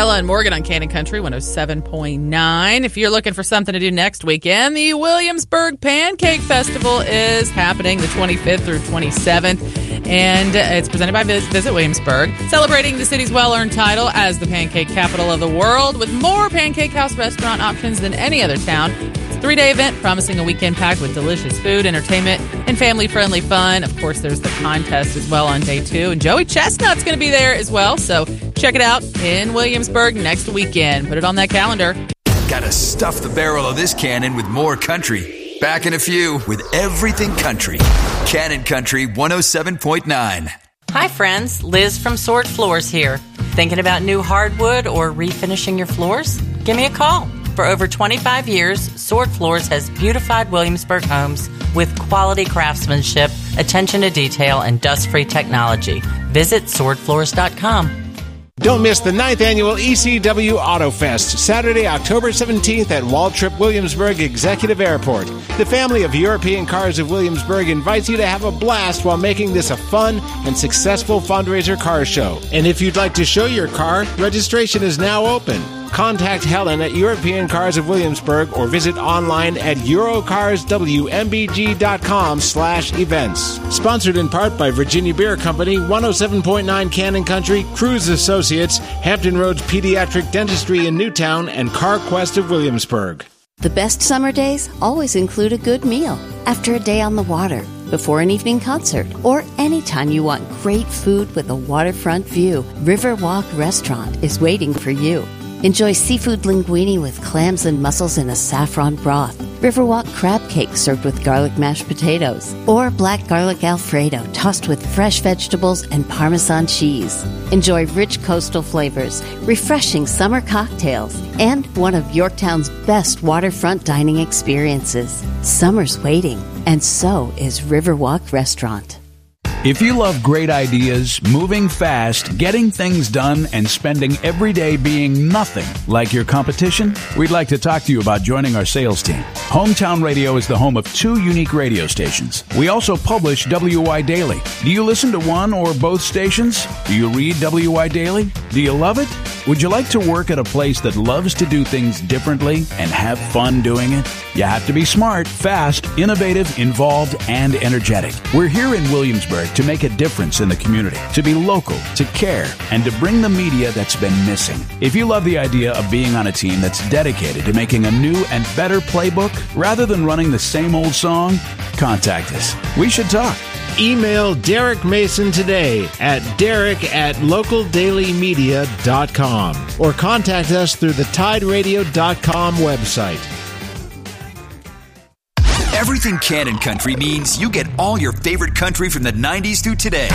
Ella and Morgan on Cannon Country 107.9. If you're looking for something to do next weekend, the Williamsburg Pancake Festival is happening the 25th through 27th, and it's presented by Visit Williamsburg, celebrating the city's well-earned title as the pancake capital of the world with more Pancake House restaurant options than any other town. It's a 3-day event promising a weekend packed with delicious food, entertainment, and family-friendly fun. Of course, there's the contest as well on day 2, and Joey Chestnut's going to be there as well, so check it out in Williamsburg next weekend. Put it on that calendar. Gotta stuff the barrel of this cannon with more country. Back in a few with Everything Country. Cannon Country 107.9. Hi friends, Liz from Sword Floors here. Thinking about new hardwood or refinishing your floors? Give me a call. For over 25 years, Sword Floors has beautified Williamsburg homes with quality craftsmanship, attention to detail, and dust-free technology. Visit swordfloors.com. Don't miss the 9th Annual ECW Auto Fest, Saturday, October 17th at Waltrip Williamsburg Executive Airport. The family of European Cars of Williamsburg invites you to have a blast while making this a fun and successful fundraiser car show. And if you'd like to show your car, registration is now open. Contact Helen at European Cars of Williamsburg or visit online at eurocarswmbg.com/events. Sponsored in part by Virginia Beer Company, 107.9 Cannon Country, Cruise Associates, Hampton Roads Pediatric Dentistry in Newtown, and CarQuest of Williamsburg. The best summer days always include a good meal. After a day on the water, before an evening concert, or anytime you want great food with a waterfront view, Riverwalk Restaurant is waiting for you. Enjoy seafood linguine with clams and mussels in a saffron broth, Riverwalk crab cake served with garlic mashed potatoes, or black garlic Alfredo tossed with fresh vegetables and Parmesan cheese. Enjoy rich coastal flavors, refreshing summer cocktails, and one of Yorktown's best waterfront dining experiences. Summer's waiting, and so is Riverwalk Restaurant. If you love great ideas, moving fast, getting things done, and spending every day being nothing like your competition, we'd like to talk to you about joining our sales team. Hometown Radio is the home of 2 unique radio stations. We also publish WY Daily. Do you listen to one or both stations? Do you read WY Daily? Do you love it? Would you like to work at a place that loves to do things differently and have fun doing it? You have to be smart, fast, innovative, involved, and energetic. We're here in Williamsburg to make a difference in the community, to be local, to care, and to bring the media that's been missing. If you love the idea of being on a team that's dedicated to making a new and better playbook rather than running the same old song, contact us. We should talk. Email Derek Mason today at derek@localdailymedia.com or contact us through the tideradio.com website. Everything Cannon Country means you get all your favorite country from the 90s through today.